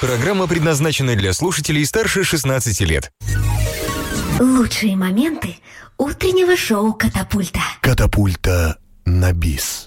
Программа предназначена для слушателей старше 16 лет. Лучшие моменты утреннего шоу «Катапульта». Катапульта на бис.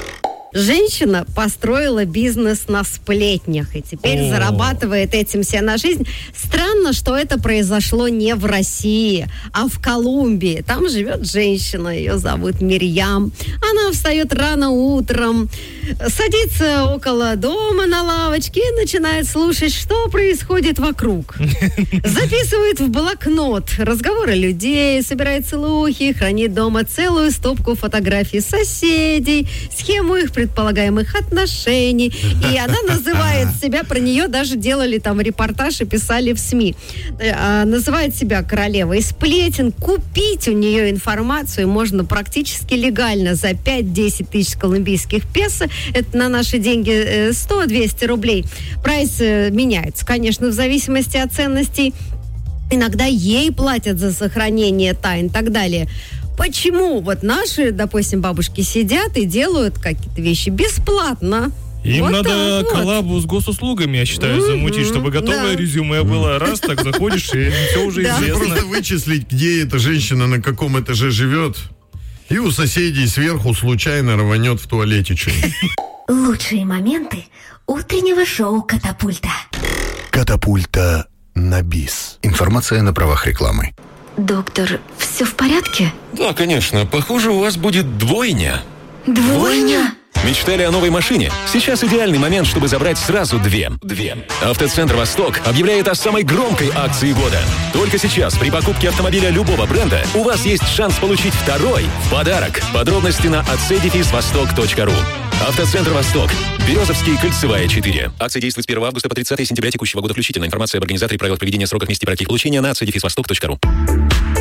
Женщина построила бизнес на сплетнях и теперь зарабатывает этим себе на жизнь. Странно, что это произошло не в России, а в Колумбии. Там живет женщина, ее зовут Мирьям. Она встает рано утром, садится около дома на лавочке и начинает слушать, что происходит вокруг. Записывает в блокнот разговоры людей, собирает слухи, хранит дома целую стопку фотографий соседей, схему их предполагаемых отношений. И она называет себя, про нее даже делали там репортаж и писали в СМИ. Называет себя королевой сплетен. Купить у нее информацию можно практически легально за 5-10 тысяч колумбийских песо. Это на наши деньги 100-200 рублей. Прайс меняется, конечно, в зависимости от ценностей. Иногда ей платят за сохранение тайн и так далее. Почему вот наши, допустим, бабушки сидят и делают какие-то вещи бесплатно? Им вот надо вот. коллабу с госуслугами, я считаю, замутить, чтобы готовое резюме было. Раз, так заходишь, и все уже известно. Просто вычислить, где эта женщина, на каком этаже живет, и у соседей сверху случайно рванет в туалете что-нибудь. Лучшие моменты утреннего шоу «Катапульта». Катапульта на бис. Информация на правах рекламы. Доктор, все в порядке? Да, конечно. Похоже, у вас будет двойня. Двойня? Мечтали о новой машине? Сейчас идеальный момент, чтобы забрать сразу две. Автоцентр «Восток» объявляет о самой громкой акции года. Только сейчас при покупке автомобиля любого бренда у вас есть шанс получить второй в подарок. Подробности на acedefisvostok.ru. Автоцентр «Восток». Березовский, Кольцевая, 4. Акция действует с 1 августа по 30 сентября текущего года включительно. Информация об организаторе, правилах проведения, сроках, месте и порядке их получения на acedefisvostok.ru.